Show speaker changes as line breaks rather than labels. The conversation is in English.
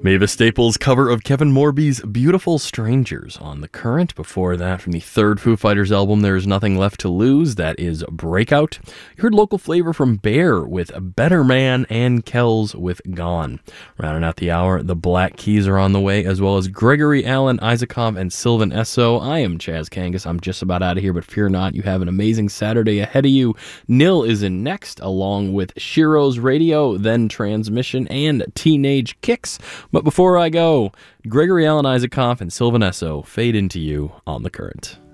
Mavis Staples' cover of Kevin Morby's Beautiful Strangers on The Current. Before that, from the third Foo Fighters album, There's Nothing Left to Lose, that is Breakout. You heard local flavor from Bear with Better Man and Kells with Gone. Rounding out the hour, the Black Keys are on the way, as well as Gregory Alan Isakov and Sylvan Esso. I am Chaz Kangas. I'm just about out of here, but fear not, you have an amazing Saturday ahead of you. Nil is in next, along with Shiro's Radio, then Transmission, and Teenage Kicks. But before I go, Gregory Alan Isakov and Sylvan Esso fade into you on The Current.